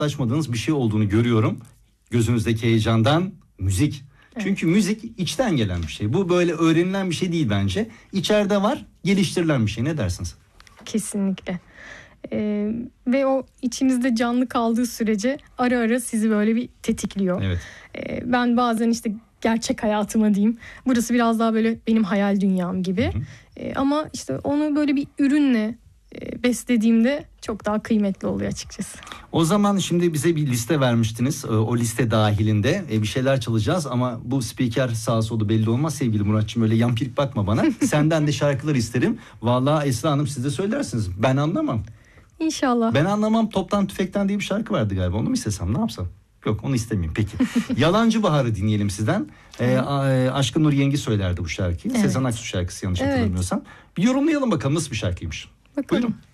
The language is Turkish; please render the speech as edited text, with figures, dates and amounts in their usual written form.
uzaklaşmadığınız bir şey olduğunu görüyorum. Gözünüzdeki heyecandan müzik. Evet. Çünkü müzik içten gelen bir şey. Bu böyle öğrenilen bir şey değil bence. İçeride var, geliştirilen bir şey. Ne dersiniz? Kesinlikle. Ve o içimizde canlı kaldığı sürece ara ara sizi böyle bir tetikliyor. Evet. Ben bazen işte gerçek hayatıma diyeyim. Burası biraz daha böyle benim hayal dünyam gibi. Ama işte onu böyle bir ürünle beslediğimde çok daha kıymetli oluyor açıkçası. O zaman şimdi bize bir liste vermiştiniz. O liste dahilinde bir şeyler çalacağız ama bu spiker sağa sola belli olmaz sevgili Muratçığım, öyle yampirik bakma bana. Senden de şarkılar isterim. Vallahi Esra Hanım siz de söylersiniz. Ben anlamam. İnşallah. Ben anlamam toptan tüfekten diye bir şarkı vardı galiba. Onu mu istesem, ne yapsam? Yok, onu istemeyeyim peki. Yalancı Bahar'ı dinleyelim sizden. Aşkın Nur Yengi söylerdi bu şarkıyı. Evet. Sezen Aksu şarkısı yanlış hatırlamıyorsam. Bir yorumlayalım bakalım nasıl bir şarkıymış. Bakalım. Buyurun.